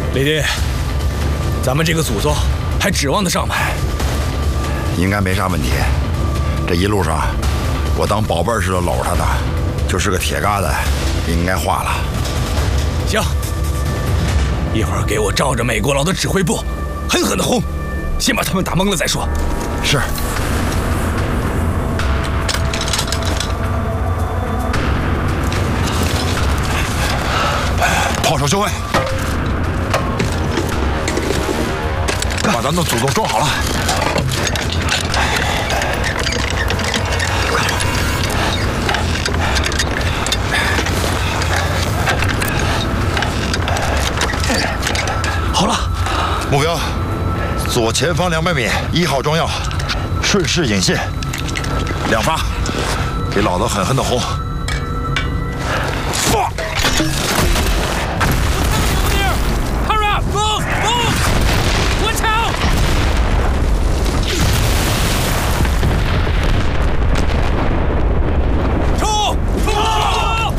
雷爹，咱们这个祖宗还指望得上吗？ 应该没啥问题。这一路上，我当宝贝似的搂他的，就是个铁疙瘩，应该化了。 行，一会儿给我照着美国佬的指挥部，狠狠的轰，先把他们打懵了再说。 是。炮手就位，把咱们的祖宗装好了。 好了， 目标左前方200米，1号装药，顺势引线，2发，给老子狠狠的轰！放！